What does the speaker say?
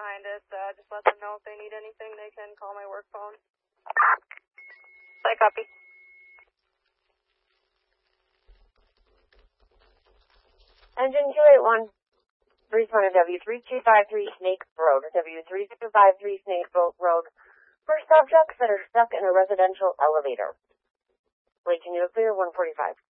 behind it. Just let them know if they need anything, they can call my work phone. I copy. Engine 281, respond to W3253 Snake Road, W3253 Snake Road, for stop trucks that are stuck in a residential elevator. Lake, can you clear 145?